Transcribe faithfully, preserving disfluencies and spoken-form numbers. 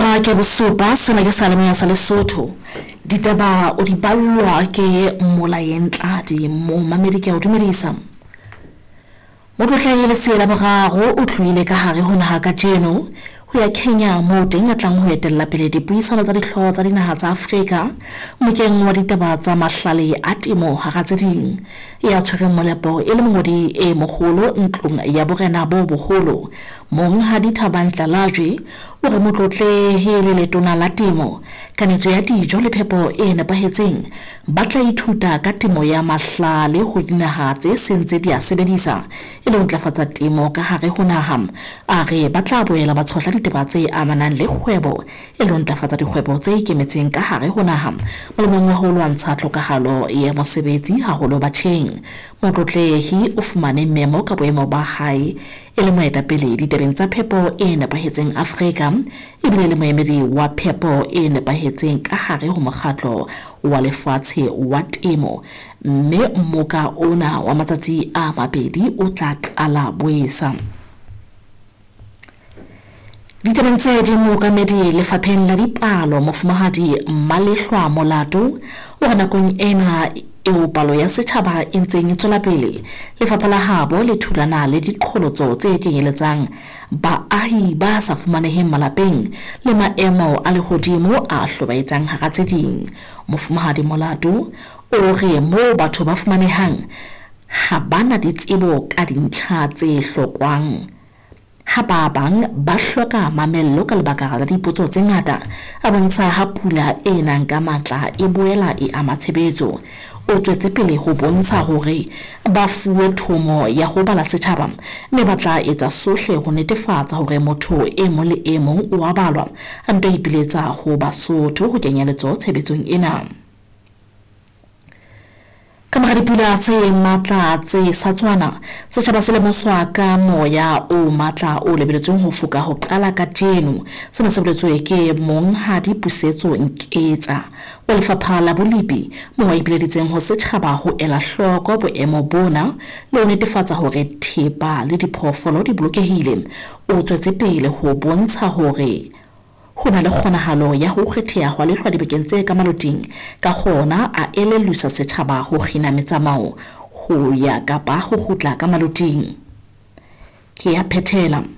Hora ke bosupa sena ke salemo ya sa Lesotho ditaba o di ballwa ke Molayeng Tladi mo mamedi ke o dumedisa mo tlotleng le tsela boraro o tlwile ka hare ho naha ka jeno ho ya Kenya mo teng a tlang ho etella pele dipuisano tsa dihlooho tsa dinaha tsa Afrika mokeng wa ditaba tsa mahlale a temo hara tse ding ya tshwereng molepo e le mongodi e mogolo ntlong ya borena bo boholo mong ha Dithabang Nhlalaje o re motlotle hele letona la temo kanetso ya dijo le phepo e nepahetseng ba tla ithuta ka temo ya mahlale ho dinaha tse sentse di a sebedisa e le ho ntlafatsa temo ka hare ho naha a re ba tla boela ba tshotla ditaba tse amanang le kgwebo e le ho ntlafatsa dikgwebo tse ikemetseng ka hare ho naha molemong wa ho lwantsha tlhokahalo ya mosebetsi haholo batjheng motlotlehi o fumane memo ka boemo ba hae e le moetapele ditabeng tsa phepo e nepahetseng Afrika e bile le moemedi wa phepo e nepahetseng ka hare ho mokgatlo wa lefatshe wa temo mme mmoka ona wa matsatsi a mabedi o tla qala boesa ditabeng tse di mookamedi lefapheng la dipalo mofumahadi Mmalehloa Molato o re nakong ena eo palo ya setjhaba e ntseng e tswela pele lefapha la habo le thulana le diqholotso tse kenyeletsang baahi ba sa fumaneheng malapeng le maemo a lehodimo a hlobaetsang hara tse ding mofumahadi Molato o re mo batho ba fumanehang ha bana ditsebo ka dintlha tse hlokwang ha ba bang ba hloka mamello ka lebaka la dipotso tse ngata a bontsha ha pula e nang ka matla e boela e ama tshebetso o tswetse pele ho bontsha hore ba fuwe thomo ya ho bala setjhaba mme ba tla etsa sohle ho netefatsa hore motho e mong le e mong o a balwa a nto ipiletsa ho Basotho ho kenya letsoho tshebetsong ena kamara dipula tse matla tse sa tswana setjhaba se lemoswa ka moya o matla o lebeletsweng ho foka ho qala ka jeno sena se boletswe ke monghadi Pusetso Nketsa wa lefapha la bolipi moo a ipileditseng ho setjhaba ho ela hloko boemo bona le ho netefatsa hore thepa le diphoofolo di bolokehile o tswetse pele ho bontsha hore ho na le kgonahalo ya ho kgetheha hwa lehlwa dibekeng tse ka maloting ka hona a elellusa setjhaba ho kgina metsamao ho ya kapa ho kgutla ka maloting ke ya phethela